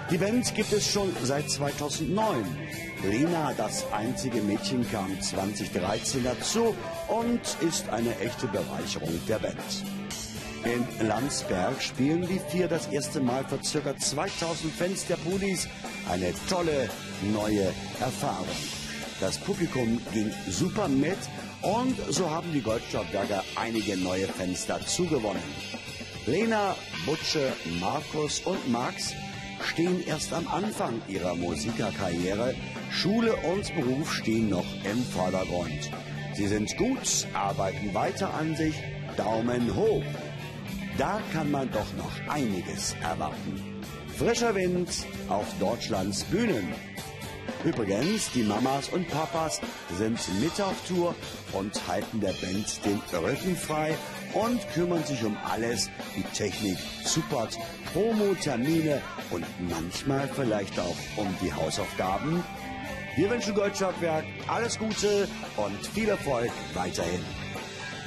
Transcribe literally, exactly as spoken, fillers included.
Die Band gibt es schon seit zweitausendneun. Lena, das einzige Mädchen, kam zweitausenddreizehn dazu und ist eine echte Bereicherung der Band. In Landsberg spielen die vier das erste Mal für ca. zweitausend Fans der Pulis. Eine tolle neue Erfahrung. Das Publikum ging super mit und so haben die Goldstaubberger einige neue Fans dazu gewonnen. Lena, Butsche, Markus und Max stehen erst am Anfang ihrer Musikerkarriere. Schule und Beruf stehen noch im Vordergrund. Sie sind gut, arbeiten weiter an sich. Daumen hoch. Da kann man doch noch einiges erwarten. Frischer Wind auf Deutschlands Bühnen. Übrigens, die Mamas und Papas sind mit auf Tour und halten der Band den Rücken frei und kümmern sich um alles wie Technik, Support, Promo, Termine und manchmal vielleicht auch um die Hausaufgaben. Wir wünschen Goldstaubwerk alles Gute und viel Erfolg weiterhin.